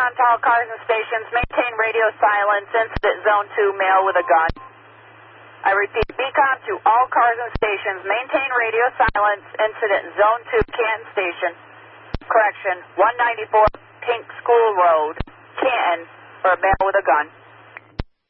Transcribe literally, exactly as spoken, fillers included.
Beacon to all cars and stations. Maintain radio silence. Incident zone two, male with a gun. I repeat, Beacon to all cars and stations. Maintain radio silence. Incident zone two, Canton Station. Correction, one ninety-four Pink School Road, Canton, for a male with a gun.